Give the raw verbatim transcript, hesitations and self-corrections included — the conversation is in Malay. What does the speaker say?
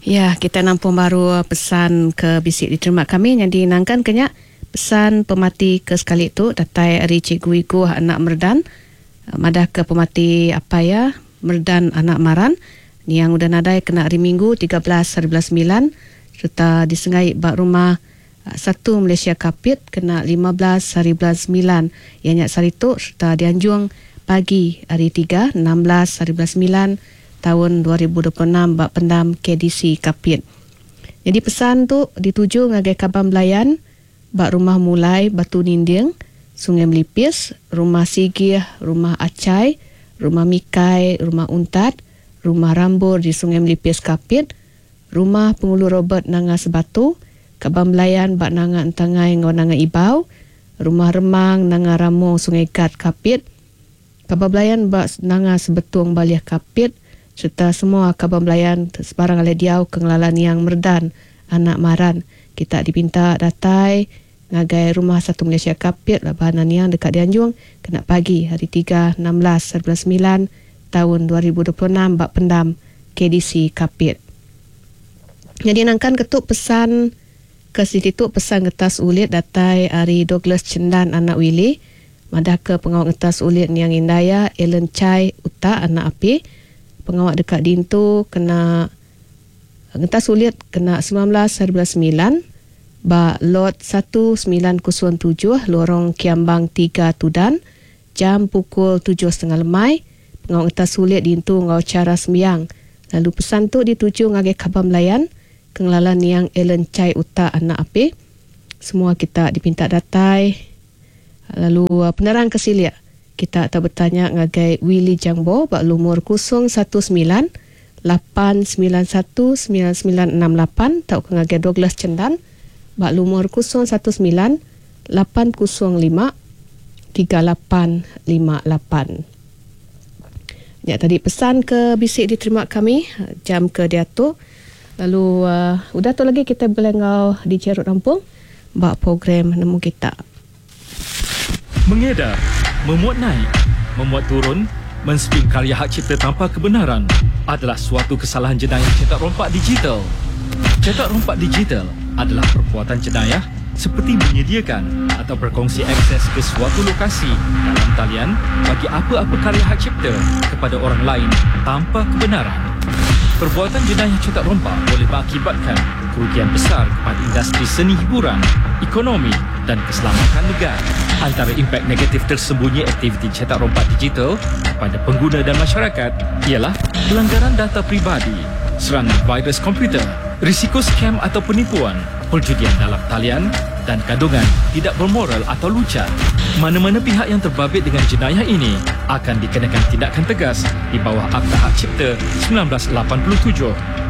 Ya, kita nampung baru pesan ke bisik diterima kami yang dinangkan kenyak pesan pemati ke sekali itu datai ari Cikgu Igu anak Merdan madah ke pemati apa ya Merdan anak Maran ni yang udah nadai kena hari Minggu tiga belas hari belas sembilan serta disengai bak rumah satu Malaysia Kapit kena lima belas hari belas sembilan yang nyak saritu serta dianjung pagi hari tiga enam belas hari belas sembilan tahun dua ribu dua puluh enam bak pendam K D C Kapit. Jadi pesan tu dituju ngagai Kabang Belayan bak rumah Mulai Batu Ninding, Sungai Melipis, rumah Sigih, rumah Acai, rumah Mikai, rumah Untat, rumah Rambur di Sungai Melipis Kapit, rumah Pengulu Robert Nanga Sebatu, Kabang Belayan bak Nanga Entangai ngau Nanga Ibau, rumah Remang Nanga Ramong Sungai Gat Kapit, Kabang Belayan bak Nanga Sebetung Baliah Kapit, serta semua Kabang Belayan sebarang alai diau kengelalan yang Merdan anak Maran. Kita dipinta datai ngagai rumah satu Malaysia Kapit labanan yang dekat Dianjung kena pagi hari tiga enam belas hari belas sembilan tahun dua ribu dua puluh enam bak pendam K D C Kapit. Jadi nangkan ketuk pesan ke situ pesan ngetas ulit datai hari Douglas Cendan anak Willy madah ke pengawal ngetas ulit yang Indaya Ellen Chai Uta anak Api. Pengawal dekat Dintu kena ngetas ulit kena sembilan belas hari belas sembilan ba lot satu sembilan kosong tujuh lorong Kiambang tiga Tudan jam pukul tujuh tiga puluh lemai. Pengawal ngetas ulit Dintu ngau cara sembiang. Lalu pesan tu dituju ngagai Kabang Belayan kengelalan yang Ellen Chai Uta anak Api. Semua kita dipinta datai. Lalu penerang kesilia kita tak bertanya ngagai Willy Jangbo bak lumur kosong satu sembilan lapan sembilan satu sembilan sembilan enam lapan tau ke ngagai Douglas Cendan bak lumur kosong satu sembilan lapan kosong lima tiga lapan lima lapan. Ya, tadi pesan ke bisik diterima kami jam ke diatur. Lalu uh, udah tu lagi kita belengau di Cerut Rampung bak program nemu kita. Mengedar, memuat naik, memuat turun, menspin karya hak cipta tanpa kebenaran adalah suatu kesalahan jenayah cetak rompak digital. Cetak rompak digital adalah perbuatan jenayah seperti menyediakan atau berkongsi akses ke suatu lokasi dalam talian bagi apa-apa karya hak cipta kepada orang lain tanpa kebenaran. Perbuatan jenayah cetak rompak boleh mengakibatkan kerugian besar kepada industri seni hiburan, ekonomi dan keselamatan negara. Antara impak negatif tersembunyi aktiviti cetak rompak digital kepada pengguna dan masyarakat ialah pelanggaran data pribadi, serangan virus komputer, risiko skam atau penipuan, perjudian dalam talian dan kandungan tidak bermoral atau lucah. Mana-mana pihak yang terbabit dengan jenayah ini akan dikenakan tindakan tegas di bawah Akta Hak Cipta seribu sembilan ratus lapan puluh tujuh